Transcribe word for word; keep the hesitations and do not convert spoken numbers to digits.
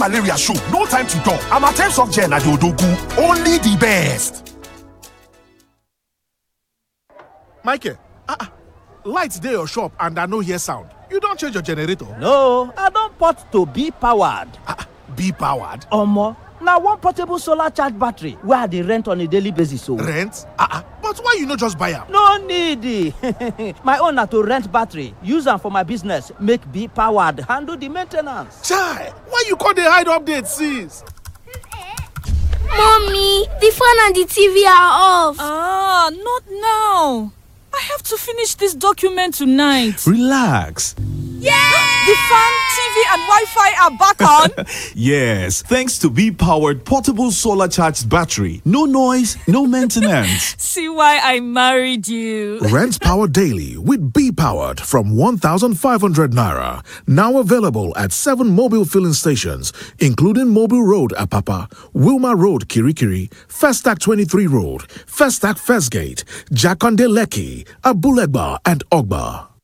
malaria show, no time to talk. Amatem soft gel na the odogu, only the best. Michael, uh, lights dey your shop and I no hear sound. You don change your generator? No, I don port to be powered. Uh, be powered? Omo, na one portable solar charge battery wey I dey rent on a daily basis o. Rent? Uh-uh. But why you no just buy am? No need. My own na to rent battery, use am for my business, make be powered, handle the main ten ance. Chai, why you come dey hide updates sis? Mommy, the fan and the T V are off. Ah, not now. I have to finish this document tonight. Relax. Yeah! The fan, T V, and Wi-Fi are back on? Yes, thanks to B-powered portable solar charged battery. No noise, no maintenance. See why I married you. Rent power daily with B-powered from one thousand five hundred naira. Now available at seven mobile filling stations, including Mobile Road, Apapa, Wilma Road, Kirikiri, Festac twenty-three Road, Festac First Gate, Jakonde Lekki, Abulegba, and Ogba.